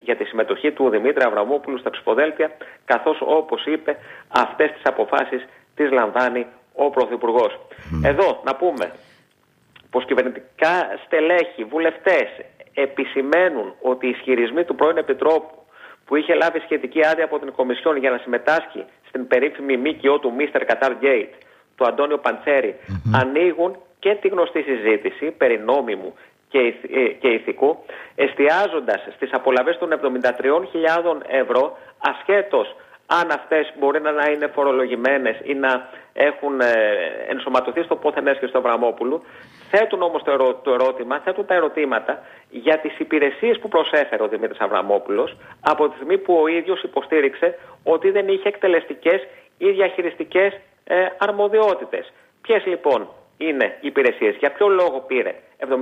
για τη συμμετοχή του Δημήτρη Αβραμόπουλου στα ψηφοδέλτια, καθώς, όπως είπε, αυτές τις αποφάσεις τις λαμβάνει ο Πρωθυπουργός. Εδώ να πούμε πως κυβερνητικά στελέχη, βουλευτές επισημαίνουν ότι οι ισχυρισμοί του πρώην Επιτρόπου, που είχε λάβει σχετική άδεια από την Κομισιόν για να συμμετάσχει στην περίφημη ΜΚΟ του Mr. Qatar Gate, του Αντώνιο Παντσέρη, ανοίγουν και τη γνωστή συζήτηση περί νόμιμου και ηθικού, εστιάζοντας στις απολαβές των 73.000 ευρώ, ασχέτως αν αυτές μπορεί να είναι φορολογημένες ή να έχουν ενσωματωθεί στο πόθεν έσχε στο Αβραμόπουλου. Θέτουν όμως θέτουν τα ερωτήματα για τις υπηρεσίες που προσέφερε ο Δημήτρης Αβραμόπουλος από τη στιγμή που ο ίδιος υποστήριξε ότι δεν είχε εκτελεστικές ή διαχειριστικές αρμοδιότητες. Ποιες λοιπόν είναι οι υπηρεσίες, για ποιο λόγο πήρε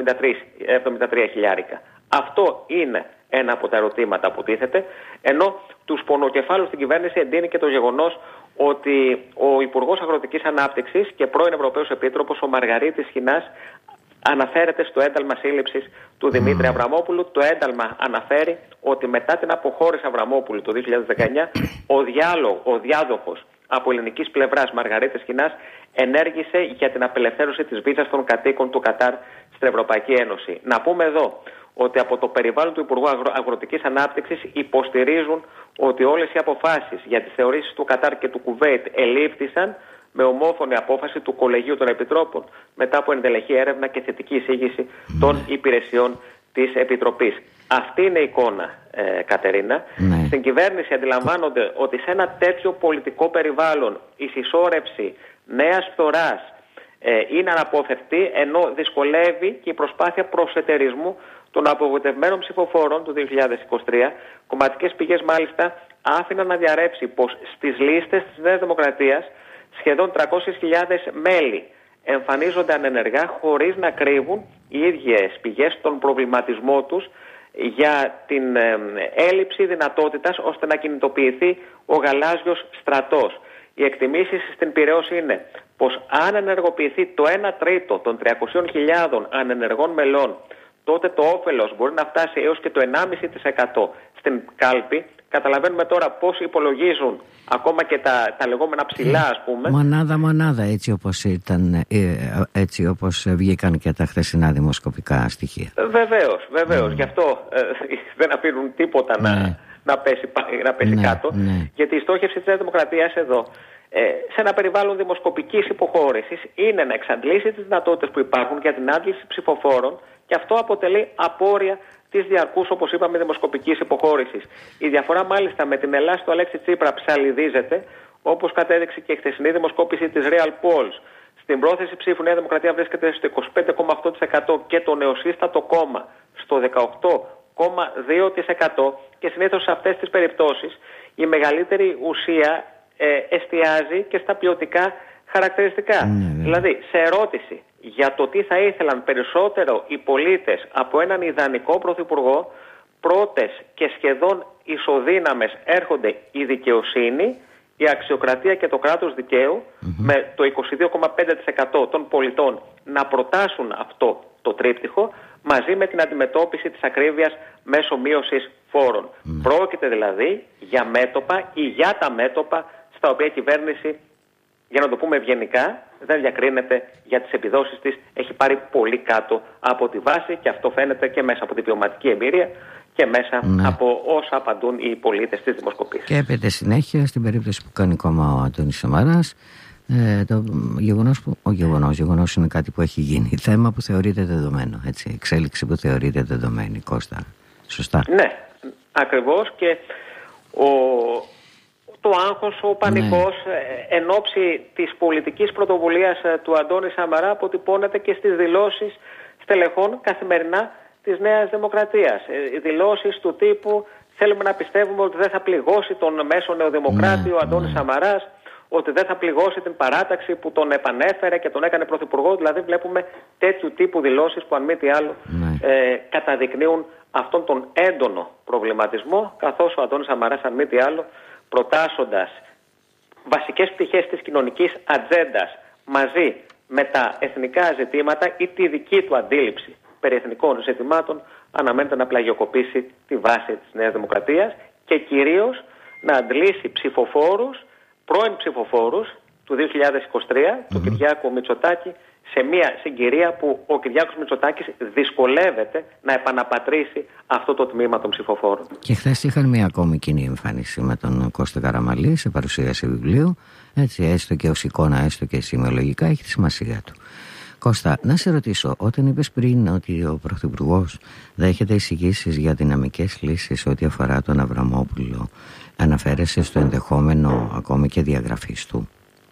73 χιλιάρικα? Αυτό είναι ένα από τα ερωτήματα που τίθεται, ενώ τους πονοκεφάλους στην κυβέρνηση εντείνει και το γεγονός ότι ο Υπουργός Αγροτικής Ανάπτυξης και πρώην Ευρωπαίος Επίτροπος, ο Μαργαρίτης Χινάς, αναφέρεται στο ένταλμα σύλληψης του Δημήτρη Αβραμόπουλου. Το ένταλμα αναφέρει ότι μετά την αποχώρηση Αβραμόπουλου το 2019, ο διάδοχος από ελληνικής πλευράς Μαργαρίτης Χινάς ενέργησε για την απελευθέρωση της βίζας των κατοίκων του Κατάρ στην Ευρωπαϊκή Ένωση. Να πούμε εδώ ότι από το περιβάλλον του Υπουργού Αγροτικής Ανάπτυξης υποστηρίζουν ότι όλες οι αποφάσεις για τις θεωρήσεις του Κατάρ και του Κουβέιτ ελήφθησαν με ομόφωνη απόφαση του Κολεγίου των Επιτρόπων μετά από ενδελεχή έρευνα και θετική εισήγηση των υπηρεσιών της Επιτροπής. Αυτή είναι η εικόνα, Κατερίνα. Στην κυβέρνηση αντιλαμβάνονται ότι σε ένα τέτοιο πολιτικό περιβάλλον η συσσόρευση νέας φθοράς είναι αναπόφευκτη, ενώ δυσκολεύει και η προσπάθεια προσετερισμού των απογοητευμένων ψηφοφόρων του 2023. Κομματικές πηγές μάλιστα άφηναν να διαρρεύσει πως στις λίστες της Νέας Δημοκρατίας σχεδόν 300.000 μέλη εμφανίζονται ανενεργά, χωρίς να κρύβουν οι ίδιες πηγές τον προβληματισμό τους για την έλλειψη δυνατότητας ώστε να κινητοποιηθεί ο γαλάζιος στρατός. Οι εκτιμήσεις στην Πειραιώς είναι πως αν ενεργοποιηθεί το 1 τρίτο των 300.000 ανενεργών μελών, τότε το όφελος μπορεί να φτάσει έως και το 1,5% στην κάλπη. Καταλαβαίνουμε τώρα πώς υπολογίζουν ακόμα και τα λεγόμενα ψηλά, ας πούμε. Μονάδα, έτσι όπως βγήκαν και τα χθεσινά δημοσκοπικά στοιχεία. Βεβαίως. Γι' αυτό δεν αφήνουν τίποτα να πέσει κάτω. Γιατί η στόχευση της Νέας Δημοκρατίας εδώ, σε ένα περιβάλλον δημοσκοπικής υποχώρησης, είναι να εξαντλήσει τις δυνατότητες που υπάρχουν για την άντληση ψηφοφόρων, και αυτό αποτελεί απόρρια της διαρκούς, όπως είπαμε, δημοσκοπικής υποχώρησης. Η διαφορά μάλιστα με την Ελλάς του Αλέξη Τσίπρα ψαλιδίζεται, όπως κατέδειξε και η χθεσινή δημοσκόπηση της Real Polls. Στην πρόθεση ψήφου Νέα Δημοκρατία βρίσκεται στο 25,8% και το νεοσύστατο κόμμα στο 18,2%, και συνήθως σε αυτές τις περιπτώσεις η μεγαλύτερη ουσία εστιάζει και στα ποιοτικά χαρακτηριστικά. Δηλαδή, σε ερώτηση για το τι θα ήθελαν περισσότερο οι πολίτες από έναν ιδανικό πρωθυπουργό, πρώτες και σχεδόν ισοδύναμες έρχονται η δικαιοσύνη, η αξιοκρατία και το κράτος δικαίου, με το 22,5% των πολιτών να προτάσουν αυτό το τρίπτυχο, μαζί με την αντιμετώπιση της ακρίβειας μέσω μείωσης φόρων. Πρόκειται δηλαδή για μέτωπα ή για τα μέτωπα στα οποία η κυβέρνηση, για να το πούμε ευγενικά, δεν διακρίνεται για τις επιδόσεις της, έχει πάρει πολύ κάτω από τη βάση, και αυτό φαίνεται και μέσα από την βιωματική εμπειρία και μέσα από όσα απαντούν οι πολίτες στις δημοσκοπήσεις. Και έπεται συνέχεια στην περίπτωση που κάνει κόμμα ο Αντώνης Σαμαράς, το γεγονός είναι κάτι που έχει γίνει, θέμα που θεωρείται δεδομένο, έτσι, εξέλιξη που θεωρείται δεδομένη, Κώστα, σωστά? Ναι, ακριβώς, και το άγχος, ο πανικός εν ώψη της πολιτικής πρωτοβουλίας του Αντώνη Σαμαρά αποτυπώνεται και στις δηλώσεις στελεχών καθημερινά της Νέας Δημοκρατίας. Δηλώσεις του τύπου θέλουμε να πιστεύουμε ότι δεν θα πληγώσει τον μέσο νεοδημοκράτη ο Αντώνης Σαμαράς, ότι δεν θα πληγώσει την παράταξη που τον επανέφερε και τον έκανε πρωθυπουργό. Δηλαδή βλέπουμε τέτοιου τύπου δηλώσεις που αν μη τι άλλο καταδεικνύουν αυτόν τον έντονο προβληματισμό, καθώς ο Αντώνης Σαμαράς αν μη τι άλλο, προτάσσοντας βασικές πτυχές της κοινωνικής ατζέντας μαζί με τα εθνικά ζητήματα ή τη δική του αντίληψη περί εθνικών ζητημάτων, αναμένεται να πλαγιοκοπήσει τη βάση της Νέας Δημοκρατίας και κυρίως να αντλήσει ψηφοφόρους, πρώην ψηφοφόρους του 2023, του Κυριάκου Μητσοτάκη, σε μια συγκυρία που ο Κυριάκος Μητσοτάκης δυσκολεύεται να επαναπατρίσει αυτό το τμήμα των ψηφοφόρων. Και χθες είχαν μια ακόμη κοινή εμφάνιση με τον Κώστα Καραμανλή σε παρουσίαση βιβλίου. Έτσι, έστω και ως εικόνα, έστω και σημειολογικά, έχει τη σημασία του. Κώστα, να σε ρωτήσω, όταν είπες πριν ότι ο Πρωθυπουργός δέχεται εισηγήσεις για δυναμικές λύσεις ό,τι αφορά τον Αβραμόπουλο, αναφέρεσαι στο ενδεχόμενο ακόμη και διαγραφής του?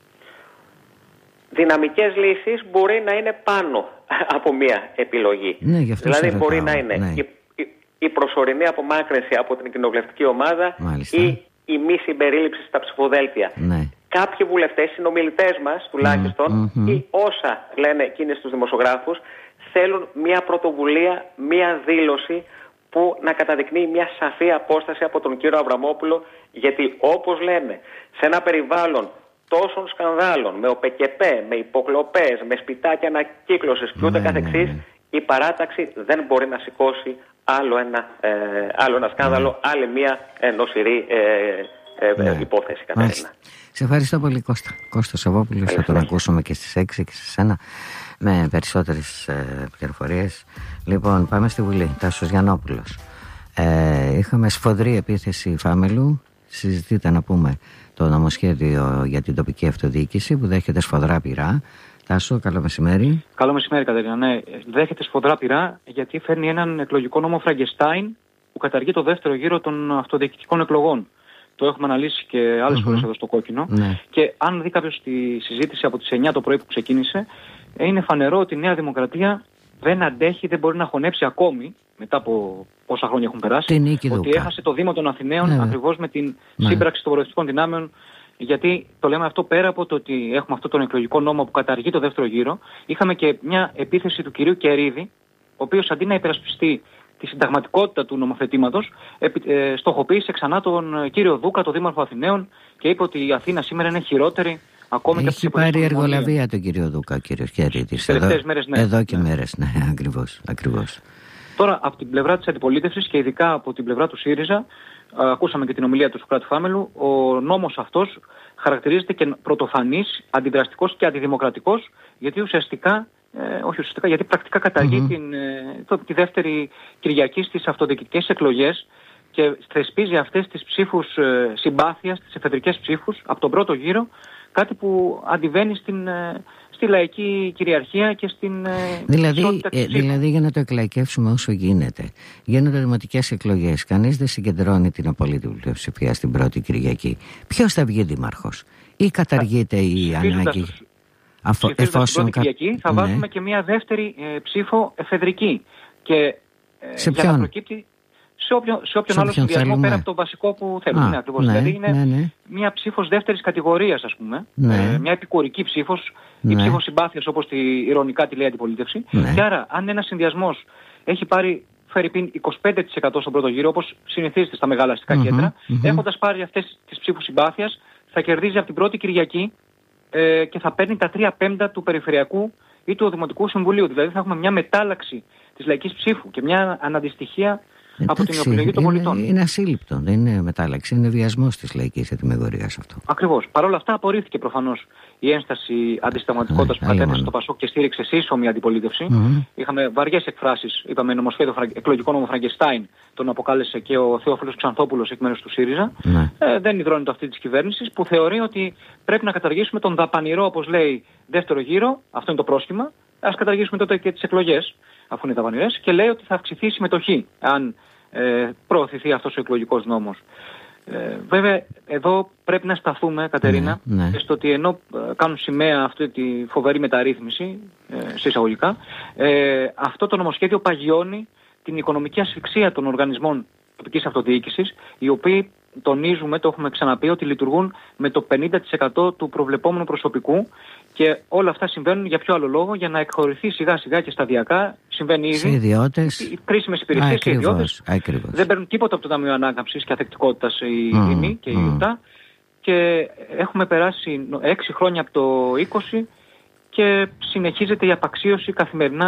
Δυναμικές λύσεις μπορεί να είναι πάνω από μία επιλογή. Ναι, γι' αυτό δηλαδή σε μπορεί ρωτάω, να είναι ναι. η προσωρινή απομάκρυνση από την κοινοβουλευτική ομάδα. Μάλιστα. Ή η μη συμπερίληψη στα ψηφοδέλτια. Ναι. Κάποιοι βουλευτές, συνομιλητές μας τουλάχιστον, ή όσα λένε εκείνοι στους δημοσιογράφους, θέλουν μια πρωτοβουλία, μια δήλωση που να καταδεικνύει μια σαφή απόσταση από τον κύριο Αβραμόπουλο, γιατί όπως λέμε, σε ένα περιβάλλον τόσων σκανδάλων, με ΟΠΕΚΕΠΕ, με υποκλοπές, με σπιτάκια ανακύκλωσης και ούτε καθεξής, η παράταξη δεν μπορεί να σηκώσει άλλο ένα σκάνδαλο, άλλη μια νοσηρή υπόθεση, Κατερίνα. Σε ευχαριστώ πολύ, Κώστα. Κώστα Σαββόπουλος, θα τον ακούσουμε και στις 6 και σε σένα με περισσότερες πληροφορίες. Λοιπόν, πάμε στη Βουλή. Τάσος Γιαννόπουλος. Είχαμε σφοδρή επίθεση Φάμελου. Συζητείται, να πούμε, το νομοσχέδιο για την τοπική αυτοδιοίκηση που δέχεται σφοδρά πειρά. Τάσο, καλό μεσημέρι. Καλό μεσημέρι, Κατερίνα. Ναι, δέχεται σφοδρά πειρά γιατί φέρνει έναν εκλογικό νόμο Φραγκεστάιν που καταργεί το δεύτερο γύρο των αυτοδιοικητικών εκλογών. Το έχουμε αναλύσει και άλλες φορές εδώ στο Κόκκινο. Ναι. Και αν δει κάποιος τη συζήτηση από τις 9 το πρωί που ξεκίνησε, είναι φανερό ότι η Νέα Δημοκρατία δεν αντέχει, δεν μπορεί να χωνέψει ακόμη, μετά από πόσα χρόνια έχουν περάσει, ότι έχασε το Δήμο των Αθηναίων ακριβώς με την σύμπραξη των προοδευτικών δυνάμεων. Γιατί το λέμε αυτό πέρα από το ότι έχουμε αυτό τον εκλογικό νόμο που καταργεί το δεύτερο γύρο, είχαμε και μια επίθεση του κυρίου Κερίδη, ο οποίος αντί να υπερασπιστεί τη συνταγματικότητα του νομοθετήματος, στοχοποίησε ξανά τον κύριο Δούκα, τον Δήμαρχο Αθηναίων, και είπε ότι η Αθήνα σήμερα είναι χειρότερη ακόμη και από τις πάρει εργολαβία τον κύριο Δούκα, ο κύριος Κερίδης. Εδώ και μέρες, ναι, ακριβώς. Τώρα, από την πλευρά της αντιπολίτευσης και ειδικά από την πλευρά του ΣΥΡΙΖΑ, ακούσαμε και την ομιλία του Σωκράτη Φάμελου, ο νόμος αυτός χαρακτηρίζεται και πρωτοφανής, αντιδραστικός και αντιδημοκρατικός, γιατί γιατί πρακτικά καταργεί τη δεύτερη Κυριακή στις αυτοδιοικητικές εκλογές και θεσπίζει αυτές τις ψήφους συμπάθειας, τις εφεδρικές ψήφους από τον πρώτο γύρο, κάτι που αντιβαίνει στη λαϊκή κυριαρχία και στην δηλαδή για να το εκλαϊκεύσουμε όσο γίνεται, γίνονται δημοτικές εκλογές, κανείς δεν συγκεντρώνει την απολύτη πλειοψηφία στην πρώτη Κυριακή. Ποιος θα βγει δήμαρχος? Ή καταργείται η ανάγκη? Εφόσον Κυριακή θα βάζουμε και μια δεύτερη ψήφο εφεδρική. Και σε για να προκύπτει σε όποιον άλλο συνδυασμό πέρα από το βασικό που θέλουμε. Δηλαδή είναι μια ψήφος δεύτερης κατηγορίας, ας πούμε. Μια επικουρική ψήφος, η ψήφος συμπάθειας, όπως ειρωνικά τη λέει η αντιπολίτευση. Και άρα, αν ένας συνδυασμός έχει πάρει φερειπίν 25% στον πρώτο γύρο, όπως συνηθίζεται στα μεγάλα αστικά κέντρα, έχοντας πάρει αυτές τις ψήφους συμπάθειας, θα κερδίζει από την πρώτη Κυριακή και θα παίρνει τα 3/5 του Περιφερειακού ή του Δημοτικού Συμβουλίου. Δηλαδή θα έχουμε μια μετάλλαξη της λαϊκής ψήφου και μια αναντιστοιχεία από την επιλογή των πολιτών. Είναι ασύλληπτο, δεν είναι μετάλλαξη, είναι βιασμός της λαϊκής ετοιμιγορίας αυτό. Ακριβώς. Παρ' όλα αυτά απορρίφθηκε προφανώς η ένσταση αντισταγματικότητας που κατέθεσε στο ΠΑΣΟΚ και στήριξε σύσσωμη αντιπολίτευση. Είχαμε βαριές εκφράσεις, είπαμε νομοσχέδιο εκλογικό νόμο Φραγκεστάιν, τον αποκάλεσε και ο Θεόφιλος Ξανθόπουλος εκ μέρους του ΣΥΡΙΖΑ. Δεν υδρώνει το αυτή της κυβέρνησης που θεωρεί ότι πρέπει να καταργήσουμε τον δαπανηρό, όπως λέει, δεύτερο γύρο, αυτό είναι το πρόσχημα. Ας καταργήσουμε τότε και τις εκλογές, αφού είναι δαπανηρές, και λέει ότι θα αυξηθεί η συμμετοχή αν προωθηθεί αυτός ο εκλογικός νόμος. Βέβαια, εδώ πρέπει να σταθούμε, Κατερίνα, στο ότι ενώ κάνουν σημαία αυτή τη φοβερή μεταρρύθμιση, σε εισαγωγικά, αυτό το νομοσχέδιο παγιώνει την οικονομική ασφυξία των οργανισμών τοπικής αυτοδιοίκησης, οι οποίοι, τονίζουμε, το έχουμε ξαναπεί, ότι λειτουργούν με το 50% του προβλεπόμενου προσωπικού, και όλα αυτά συμβαίνουν για ποιο άλλο λόγο? Για να εκχωρηθεί σιγά σιγά και σταδιακά, συμβαίνει ήδη, οι κρίσιμες υπηρεσίες και οι ιδιώτες δεν παίρνουν τίποτα από το Ταμείο Ανάκαμψης και Αθεκτικότητας η ΔΥΜΗ και η ΙΟΤΑ, και έχουμε περάσει 6 χρόνια από το 20 και συνεχίζεται η απαξίωση καθημερινά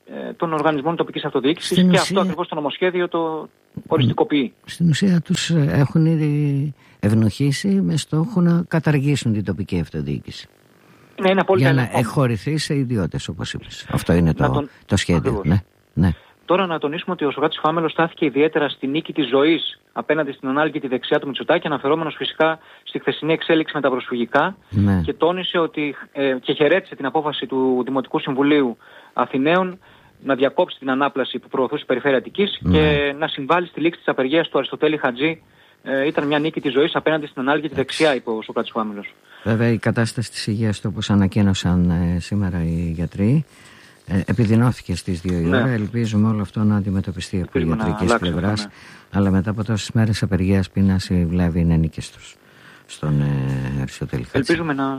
των οργανισμών τοπικής αυτοδιοίκησης και αυτό ακριβώς το νομοσχέδιο το οριστικοποιεί. Στην ουσία τους έχουν ήδη ευνοχήσει με στόχο να καταργήσουν την τοπική αυτοδιοίκηση. Ναι, είναι απόλυτα για να εχωρηθεί σε ιδιώτες, όπως είπες. Αυτό είναι το σχέδιο. Ναι. Τώρα να τονίσουμε ότι ο Σωκράτης Φάμελος στάθηκε ιδιαίτερα στη νίκη της ζωής απέναντι στην ανάλγητη δεξιά του Μητσοτάκη, αναφερόμενος φυσικά στη χθεσινή εξέλιξη με τα προσφυγικά, και τόνισε ότι και χαιρέτησε την απόφαση του Δημοτικού Συμβουλίου Αθηναίων να διακόψει την ανάπλαση που προωθούσε η Περιφέρεια Αττικής και να συμβάλλει στη λήξη της απεργίας του Αριστοτέλη Χατζή. Ήταν μια νίκη της ζωής απέναντι στην ανάλγητη δεξιά, είπε ο Σωκράτης Φάμελος. Βέβαια η κατάσταση της υγείας του, όπως ανακοίνωσαν σήμερα οι γιατροί, επιδεινώθηκε στις 2 η ώρα. Ελπίζουμε όλο αυτό να αντιμετωπιστεί από ιατρικής πλευράς. Αλλά μετά από τόσες μέρες απεργίας, πείνας, η βλάβη είναι νίκηστος στον Αριστοτέλη Χατζή.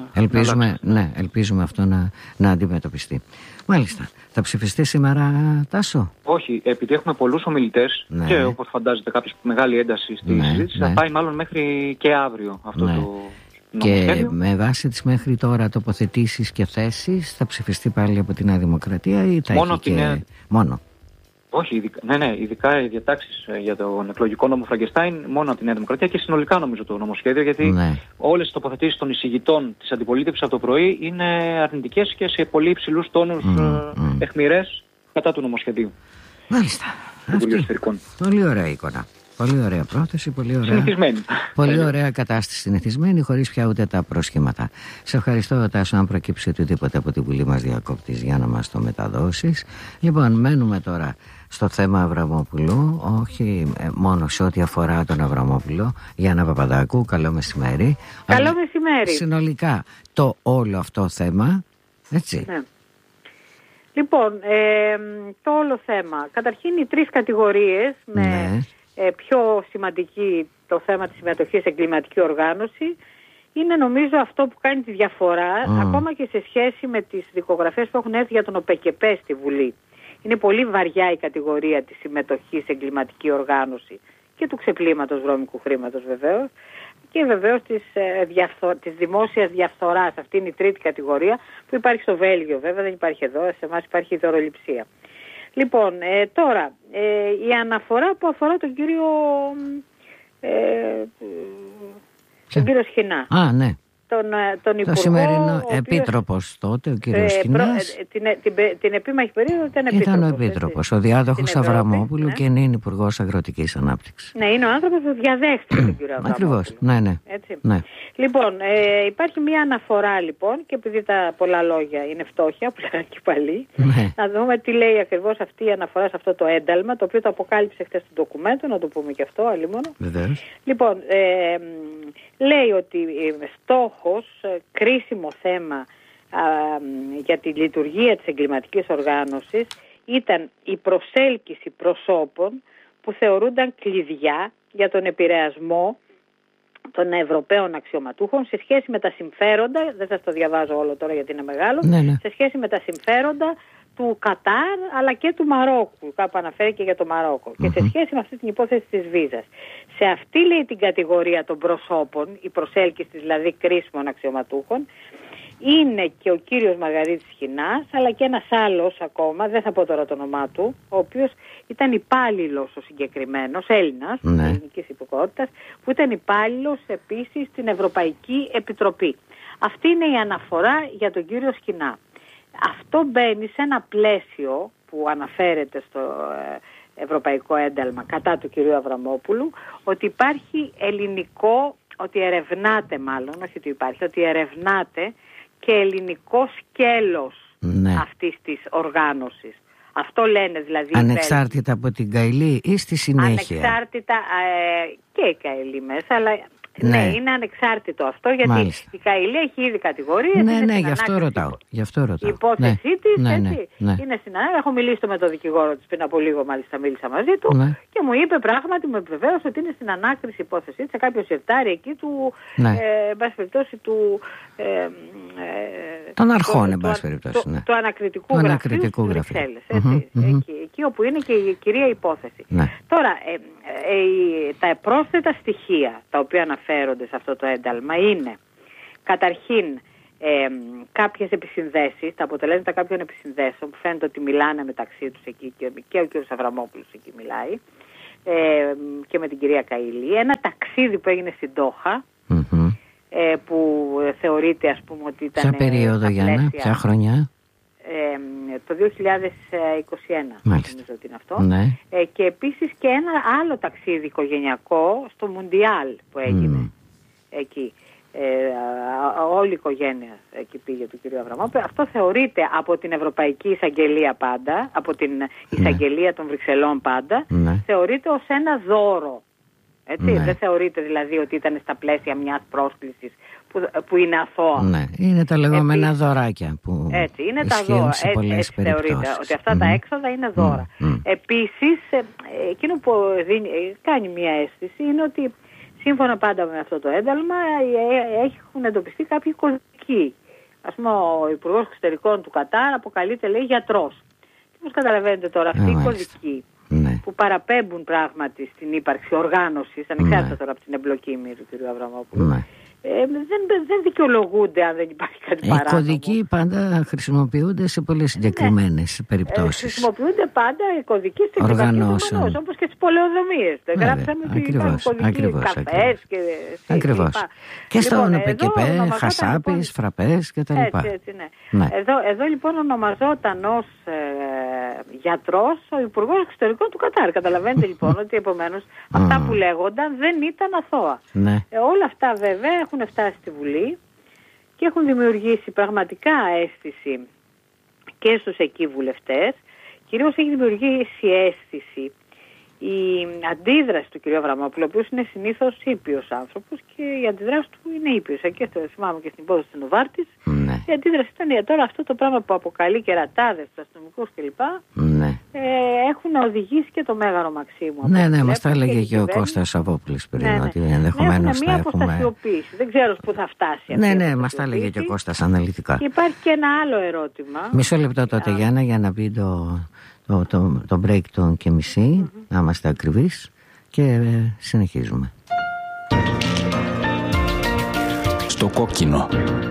Ελπίζουμε αυτό να αντιμετωπιστεί. Μάλιστα. Θα ψηφιστεί σήμερα, Τάσο? Όχι, επειδή έχουμε πολλούς ομιλητές και όπως φαντάζεται κάποιος μεγάλη ένταση στη συζήτηση, θα πάει μάλλον μέχρι και αύριο αυτό το. Και με βάση τις μέχρι τώρα τοποθετήσεις και θέσεις θα ψηφιστεί πάλι από τη Νέα Δημοκρατία ή θα μόνο έχει και... Μόνο. Όχι, ειδικά οι διατάξεις για τον εκλογικό νόμο Φραγκεστάιν μόνο από τη Νέα Δημοκρατία και συνολικά νομίζω το νομοσχέδιο, γιατί όλες οι τοποθετήσεις των εισηγητών της αντιπολίτευσης από το πρωί είναι αρνητικές και σε πολύ υψηλούς τόνους αιχμηρές κατά του νομοσχεδίου. Μάλιστα. Πολύ ωραία εικόνα. Πολύ ωραία πρόθεση, πολύ ωραία κατάσταση συνηθισμένη, χωρίς πια ούτε τα προσχήματα. Σε ευχαριστώ, Τάσο, αν προκύψει οτιδήποτε από τη Βουλή μας διακόπτεις για να μας το μεταδώσεις. Λοιπόν, μένουμε τώρα στο θέμα Αβραμόπουλου, όχι μόνο σε ό,τι αφορά τον Αβραμόπουλο. Γιάννα Παπαδάκου, καλό μεσημέρι. Καλό μεσημέρι. Συνολικά το όλο αυτό θέμα, έτσι. Ναι. Λοιπόν, το όλο θέμα. Καταρχήν οι 3 κατηγορίες με... πιο σημαντική το θέμα της συμμετοχής σε εγκληματική οργάνωση είναι νομίζω αυτό που κάνει τη διαφορά ακόμα και σε σχέση με τις δικογραφίες που έχουν έρθει για τον ΟΠΕΚΕΠΕ στη Βουλή. Είναι πολύ βαριά η κατηγορία της συμμετοχής σε εγκληματική οργάνωση και του ξεπλήματος βρώμικου χρήματος βεβαίως και βεβαίως της δημόσιας διαφθοράς. Αυτή είναι η 3η κατηγορία που υπάρχει στο Βέλγιο, βέβαια δεν υπάρχει εδώ, σε εμάς υπάρχει η δωροληψία. Λοιπόν, τώρα, η αναφορά που αφορά τον κύριο Σχοινά. Ναι. Τον Υπουργό. Το σημερινό επίτροπος τότε, ο κύριος Σχοινάς. Την επίμαχη περίοδο ήταν ο επίτροπος, ο διάδοχος Αβραμόπουλου και είναι υπουργός Αγροτικής Ανάπτυξης. Ναι, είναι ο άνθρωπος που διαδέχτηκε τον κύριο Αβραμόπουλο. Ακριβώς, ναι. Λοιπόν, υπάρχει μια αναφορά λοιπόν και επειδή τα πολλά λόγια είναι φτώχεια, που λέγανε και πάλι, να δούμε τι λέει ακριβώς αυτή η αναφορά σε αυτό το ένταλμα, το οποίο το αποκάλυψε χθες στο ντοκουμέντο, να το πούμε και αυτό, αλλήμονο. Λοιπόν, λέει ότι στόχος, κρίσιμο θέμα για τη λειτουργία της εγκληματικής οργάνωσης ήταν η προσέλκυση προσώπων που θεωρούνταν κλειδιά για τον επηρεασμό των Ευρωπαίων αξιωματούχων σε σχέση με τα συμφέροντα, δεν σας το διαβάζω όλο τώρα γιατί είναι μεγάλο, σε σχέση με τα συμφέροντα του Κατάρ αλλά και του Μαρόκου, κάπου αναφέρει και για το Μαρόκο, και σε σχέση με αυτή την υπόθεση της βίζας. Σε αυτή λέει την κατηγορία των προσώπων, η προσέλκυση δηλαδή κρίσιμων αξιωματούχων, είναι και ο κύριος Μαργαρίτης Σχοινάς, αλλά και ένας άλλος ακόμα, δεν θα πω τώρα το όνομά του, ο οποίος ήταν υπάλληλος ο συγκεκριμένος, Έλληνας, ελληνικής υπηκότητας, που ήταν υπάλληλος επίσης στην Ευρωπαϊκή Επιτροπή. Αυτή είναι η αναφορά για τον κύριο Σχοινά. Αυτό μπαίνει σε ένα πλαίσιο που αναφέρεται στο ευρωπαϊκό ένταλμα κατά του κυρίου Αβραμόπουλου, ότι υπάρχει ελληνικό, ότι ερευνάται μάλλον, όχι ότι υπάρχει, ότι ερευνάται και ελληνικό σκέλος αυτής της οργάνωσης. Αυτό λένε δηλαδή. Ανεξάρτητα από την Καηλή ή στη συνέχεια? Ανεξάρτητα και η Καηλή μέσα, αλλά ναι, είναι ανεξάρτητο αυτό, γιατί η Καηλή έχει ήδη κατηγορίες. Ναι, γι' αυτό ρωτάω. Η υπόθεσή της είναι στην ανάγκη. Έχω μιλήσει με τον δικηγόρο της πριν από λίγο, μάλιστα μίλησα μαζί του και μου είπε πράγματι, μου επιβεβαίωσε ότι είναι στην ανάκριση η υπόθεσή της σε κάποιο σιρτάρι εκεί του, εν πάση περιπτώσει, των αρχών, εν πάση περιπτώσει. Του ανακριτικού γραφείου. Εκεί όπου είναι και η κυρία υπόθεση. Τώρα, τα πρόσθετα στοιχεία τα οποία αναφέρονται σε αυτό το ένταλμα είναι καταρχήν κάποιες επισυνδέσεις, τα αποτελέσματα κάποιων επισυνδέσεων που φαίνεται ότι μιλάνε μεταξύ τους εκεί και ο κ. Αβραμόπουλος εκεί μιλάει και με την κυρία Καηλή. Ένα ταξίδι που έγινε στην Ντόχα, που θεωρείται, ας πούμε, ότι ήταν... Ποια περίοδο, Γιάννα, ποια χρονιά? Το 2021 νομίζω ότι είναι αυτό. Ναι. Και επίσης και ένα άλλο ταξίδι οικογενειακό στο Μουντιάλ που έγινε εκεί. Όλη η οικογένεια εκεί πήγε του κ. Αβραμόπουλου. Αυτό θεωρείται από την Ευρωπαϊκή Εισαγγελία πάντα, από την Εισαγγελία των Βρυξελών πάντα, θεωρείται ως ένα δώρο. Έτσι, δεν θεωρείται δηλαδή ότι ήταν στα πλαίσια μιας πρόσκλησης που είναι αθώα. Ναι, είναι τα λεγόμενα δωράκια που έτσι, είναι τα δώρα. Έτσι θεωρείται ότι αυτά τα έξοδα είναι δώρα. Επίσης, εκείνο που κάνει μια αίσθηση είναι ότι σύμφωνα πάντα με αυτό το ένταλμα έχουν εντοπιστεί κάποιοι κωδικοί. Ας πούμε, ο Υπουργός Εξωτερικών του Κατάρ αποκαλείται, λέει, γιατρός. Και όπως καταλαβαίνετε τώρα, αυτοί οι κωδικοί που παραπέμπουν πράγματι στην ύπαρξη οργάνωσης, ανεξάρτητα τώρα από την εμπλοκή του κ. Αβραμόπουλου, δεν δικαιολογούνται αν δεν υπάρχει κάτι παράνομο. Οι κωδικοί πάντα χρησιμοποιούνται σε πολλές συγκεκριμένες περιπτώσεις. Χρησιμοποιούνται πάντα οι κωδικοί στην οργανώσεων, όπως και στις πολεοδομίες. Γράψαμε ότι υπάρχουν κωδικοί καφές και ακριβώς. Και στον ΠΚΠ, χασάπης, φραπές κτλ. Εδώ λοιπόν ονομαζόταν ως γιατρός ο Υπουργός Εξωτερικών του Κατάρ. Καταλαβαίνετε λοιπόν ότι επομένως αυτά που λέγονταν δεν ήταν αθώα. Όλα αυτά βέβαια έχουν φτάσει στη Βουλή και έχουν δημιουργήσει πραγματικά αίσθηση και στους εκεί βουλευτές. Κυρίως έχει δημιουργήσει αίσθηση η αντίδραση του κ. Αβραμόπουλου, ο οποίος είναι συνήθως ήπιος άνθρωπος και η αντίδραση του είναι ήπιος. Και θυμάμαι και στην υπόθεση του Νοβάρτης, η αντίδραση ήταν τώρα αυτό το πράγμα που αποκαλεί κερατάδες στους αστυνομικούς κλπ. Έχουν οδηγήσει και το Μέγαρο Μαξίμου. Ναι, μας τα έλεγε και ο Κώστας Αβόπουλος πριν, ότι ενδεχομένως θα έχουμε... μια αποστασιοποίηση. Δεν ξέρω πού θα φτάσει αυτή. Ναι, μας τα έλεγε και ο Κώστας αναλυτικά. Και υπάρχει και ένα άλλο ερώτημα. Μισό λεπτό τότε, Γιάννα, για να πει το break των και μισή, να είμαστε ακριβείς και συνεχίζουμε. Στο κόκκινο.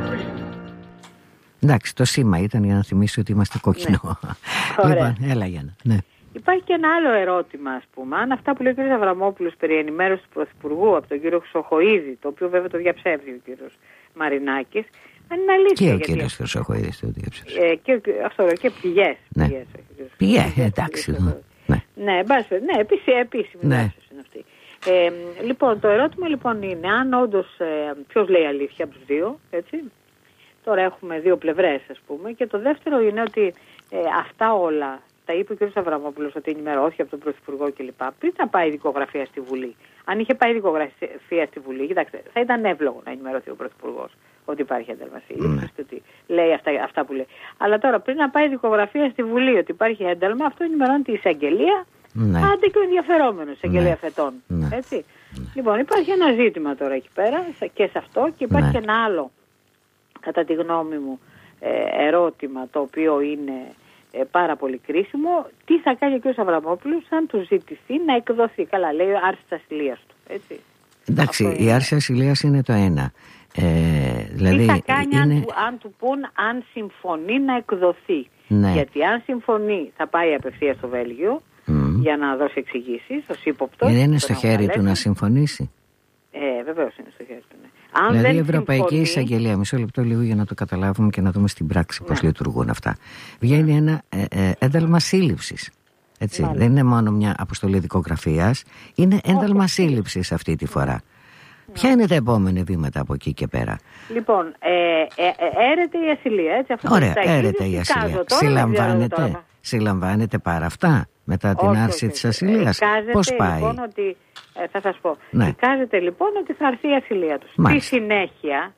Εντάξει, το σήμα ήταν για να θυμίσω ότι είμαστε κόκκινο. Λοιπόν, έλα Γιάννα. Υπάρχει και ένα άλλο ερώτημα, ας πούμε, αν αυτά που λέει ο κ. Αβραμόπουλος περί ενημέρωσης του Πρωθυπουργού από τον κ. Χρυσοχοΐδη, το οποίο βέβαια το διαψεύδει ο κ. Μαρινάκης, αν είναι αλήθεια. Και ο κ. Χρυσοχοΐδης το διαψεύδει. Και πηγές. Πηγές, εντάξει. Ναι, επίσημη διάψευση είναι αυτή. Λοιπόν, το ερώτημα λοιπόν είναι αν όντως ποιος λέει αλήθεια από τους δύο, έτσι. Τώρα έχουμε δύο πλευρές, ας πούμε, και το δεύτερο είναι ότι αυτά όλα τα είπε ο κ. Αβραμόπουλος ότι ενημερώθηκε από τον Πρωθυπουργό κλπ. Πριν να πάει δικογραφία στη Βουλή. Αν είχε πάει δικογραφία στη Βουλή, κοιτάξτε, θα ήταν εύλογο να ενημερωθεί ο Πρωθυπουργός ότι υπάρχει ένταλμα σύλληψης, ότι λέει αυτά που λέει. Αλλά τώρα πριν να πάει δικογραφία στη Βουλή ότι υπάρχει ένταλμα, αυτό ενημερώνει τη εισαγγελία, άντε και ο ενδιαφερόμενος εισαγγελία φετών. Έτσι. Λοιπόν, υπάρχει ένα ζήτημα τώρα εκεί πέρα και σε αυτό και υπάρχει και ένα άλλο, κατά τη γνώμη μου, ερώτημα το οποίο είναι πάρα πολύ κρίσιμο. Τι θα κάνει ο κ. Αβραμόπουλος αν του ζητηθεί να εκδοθεί? Καλά, λέει άρση της ασυλίας του. Έτσι. Εντάξει, η άρση ασυλίας είναι το ένα. Δηλαδή, τι θα κάνει αν του πούν αν συμφωνεί να εκδοθεί? Γιατί αν συμφωνεί θα πάει απευθείας στο Βέλγιο για να δώσει εξηγήσεις ως ύποπτος. Δεν είναι στο χέρι του να συμφωνήσει. Βεβαίως είναι στο χέρι του. Δηλαδή η Ευρωπαϊκή Εισαγγελία, μισό λεπτό λίγο για να το καταλάβουμε και να δούμε στην πράξη πώς λειτουργούν αυτά. Βγαίνει ένα ένταλμα σύλληψης. Έτσι. Δεν είναι μόνο μια αποστολή δικογραφίας, είναι ένταλμα σύλληψης αυτή τη φορά. Ποια είναι τα επόμενα βήματα από εκεί και πέρα? Λοιπόν, έρεται η ασυλία, έτσι. Ωραία, έρεται η ασυλία. Συλλαμβάνεται πάρα αυτά μετά την άρση της ασυλίας? Πώς πάει? Λοιπόν, ότι, θα σας πω. Εικάζεται λοιπόν ότι θα έρθει η ασυλία τους. Στη συνέχεια,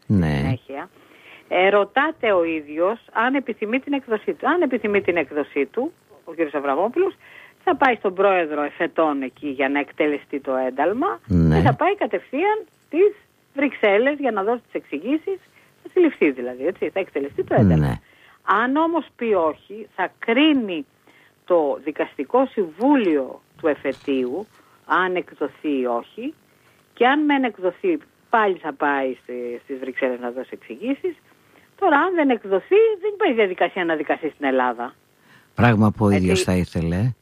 ρωτάται ο ίδιος αν επιθυμεί την εκδοσή του. Αν επιθυμεί την εκδοσή του, ο κ. Αβραμόπουλος θα πάει στον πρόεδρο εφετών εκεί για να εκτελεστεί το ένταλμα και θα πάει κατευθείαν στις Βρυξέλλες για να δώσει τις εξηγήσεις. Θα συλληφθεί δηλαδή, έτσι, θα εκτελεστεί το ένταλμα. Αν όμως πει όχι, θα κρίνει το δικαστικό συμβούλιο του εφετείου αν εκδοθεί ή όχι, και αν μεν εκδοθεί πάλι θα πάει στις Βρυξέλλες να δώσει εξηγήσεις. Τώρα αν δεν εκδοθεί δεν υπάρχει διαδικασία να δικαστεί στην Ελλάδα. Πράγμα που ο ίδιος θα ήθελε.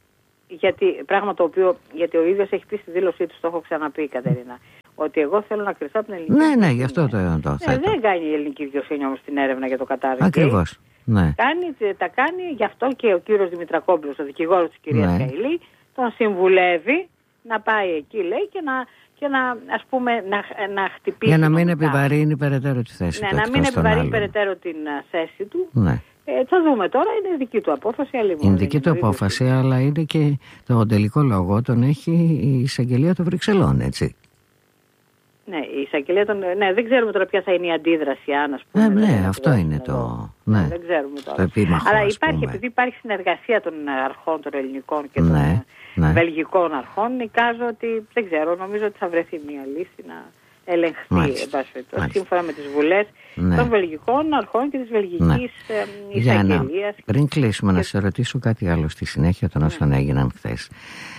Γιατί ο ίδιος έχει πει στη δήλωσή του, το έχω ξαναπεί η Κατερίνα, ότι εγώ θέλω να κρυφτώ από την ελληνική δικαιοσύνη. Ναι, γι' αυτό το θέτω. Δεν κάνει η ελληνική δικαιοσύνη όμως την έρευνα για το Κατάρ. Ακριβώς. Ναι. Τα κάνει, γι' αυτό και ο κύριος Δημητρακόπουλος, ο δικηγόρος της κυρίας Καηλή, τον συμβουλεύει να πάει εκεί, λέει, και να ας πούμε να χτυπήσει. Για να μην επιβαρύνει περαιτέρω τη θέση του. Ναι, να μην επιβαρύνει περαιτέρω την θέση του. Ναι. Θα δούμε τώρα, είναι δική του απόφαση. Είναι δική του απόφαση, αλλά είναι και το τελικό λόγο τον έχει η εισαγγελία των Βρυξελών, έτσι. Ναι, η εισαγγελία των. Ναι, δεν ξέρουμε τώρα ποια θα είναι η αντίδραση, αν ας πούμε. Ναι, αυτό είναι το. Ναι. Δεν ξέρουμε τώρα. Το επίμαχο, αλλά επειδή υπάρχει συνεργασία των αρχών των ελληνικών και των βελγικών αρχών, εικάζω ότι. Δεν ξέρω, νομίζω ότι θα βρεθεί μια λύση να ελεγχθεί, σύμφωνα με τις βουλές των βελγικών αρχών και της βελγικής εισαγγελίας. Πριν κλείσουμε, να σε ρωτήσω κάτι άλλο στη συνέχεια των όσων έγιναν χθες.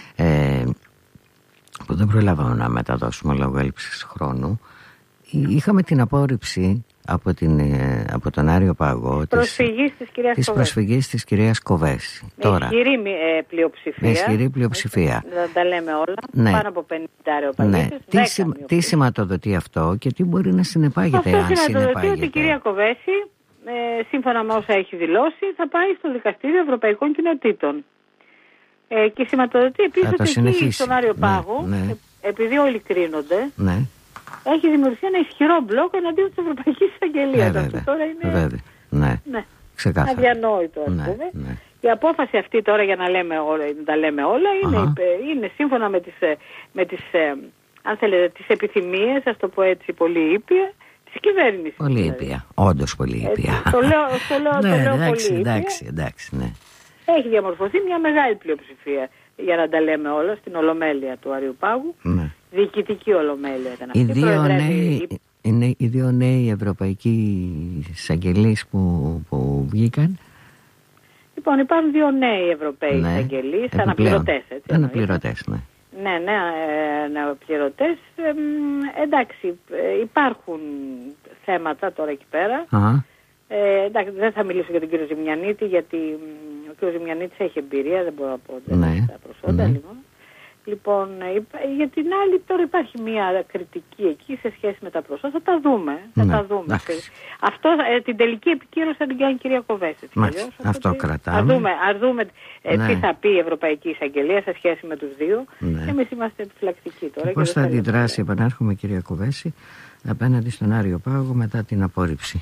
Που δεν προλάβαμε να μεταδώσουμε λόγω έλλειψης χρόνου. Είχαμε την απόρριψη από τον Άριο Πάγο της προσφυγής της κυρίας Κοβέση. Με ισχυρή πλειοψηφία. Με ισχυρή πλειοψηφία. Δεν τα λέμε όλα. Ναι. Πάνω από 50 αεροπαγίτες. Ναι. Τι σηματοδοτεί αυτό και τι μπορεί να συνεπάγεται, αν συνεπάγεται? Αυτό σηματοδοτεί ότι η κυρία Κοβέση, σύμφωνα με όσα έχει δηλώσει, θα πάει στο Δικαστήριο Ευρωπαϊκών Κοινοτήτων. Και σηματοδοτεί επίσης ότι εκεί στον Άριο Πάγο, επειδή όλοι κρίνονται, έχει δημιουργηθεί ένα ισχυρό μπλοκ εναντίον της Ευρωπαϊκής Εισαγγελίας. Αυτό τώρα είναι ξεκάθαρα. Αδιανόητο, ας πούμε. Ναι. Η απόφαση αυτή τώρα, για να τα λέμε όλα, είναι σύμφωνα με τις αν θέλετε, τις επιθυμίες, ας το πω έτσι, πολύ ήπια, της κυβέρνησης. Πολύ ήπια, όντως πολύ ήπια. Το λέω πολύ ήπια. Εντάξει, ναι. Έχει διαμορφωθεί μια μεγάλη πλειοψηφία, για να τα λέμε όλα, στην Ολομέλεια του Αριού Πάγου. Ναι. Διοικητική Ολομέλεια ήταν αυτή. Είναι οι δύο νέοι ευρωπαϊκοί εισαγγελείς που βγήκαν. Λοιπόν, υπάρχουν δύο νέοι Ευρωπαίοι εισαγγελείς, αναπληρωτές. Αναπληρωτές, ναι. Ναι, αναπληρωτές. Εντάξει, υπάρχουν θέματα τώρα εκεί πέρα. Εντάξει, δεν θα μιλήσω για τον κύριο Ζημιανίτη, γιατί ο κύριος Ζημιανίτης έχει εμπειρία, δεν μπορώ να πω τα προσόντα. Λοιπόν, για την άλλη τώρα υπάρχει μια κριτική εκεί σε σχέση με τα προσόντα. Θα τα δούμε. Αυτό, την τελική επικύρωση θα την κάνει η κυρία Κοβέση. Αυτό κρατάμε. Ας δούμε τι θα πει η Ευρωπαϊκή Εισαγγελία σε σχέση με τους δύο. Εμείς είμαστε επιφυλακτικοί τώρα. Πώς θα αντιδράσει, επανέρχομαι, κυρία Κοβέση, απέναντι στον Άριο Πάγο μετά την απόρριψη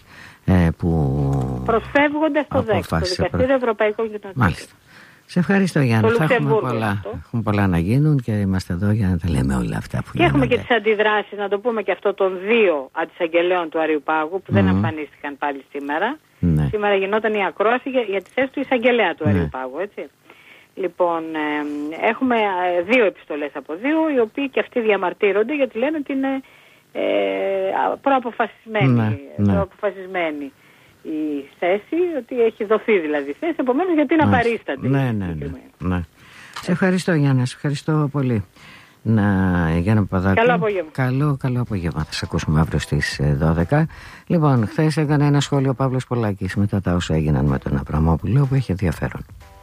που προσφεύγοντας στο ΔΕΚ, το Δικαστήριο Ευρωπαϊκών Κοινοτήτων. Μάλιστα. Σε ευχαριστώ, Γιάννη. Έχουμε πολλά να γίνουν και είμαστε εδώ για να τα λέμε όλα αυτά που γίνονται. Και έχουμε και τις αντιδράσεις, να το πούμε και αυτό, των δύο αντισαγγελέων του Αριού Πάγου που δεν εμφανίστηκαν πάλι σήμερα. Ναι. Σήμερα γινόταν η ακρόαση για τη θέση του εισαγγελέα του Αριού Πάγου, έτσι. Λοιπόν, έχουμε δύο επιστολές από δύο, οι οποίοι και αυτοί διαμαρτύρονται γιατί λένε ότι είναι προαποφασισμένη η θέση, ότι έχει δοθεί δηλαδή θέση, επομένως γιατί είναι απαρίστατη. Ναι. Σε ευχαριστώ, Γιάννα, σε ευχαριστώ πολύ. Γιάννα Παπαδάκη. Καλό απόγευμα. Καλό απόγευμα. Θα σε ακούσουμε αύριο στις 12. Λοιπόν, χθες έκανε ένα σχόλιο ο Παύλος Πολάκης μετά τα όσα έγιναν με τον Αβραμόπουλο, που έχει ενδιαφέρον.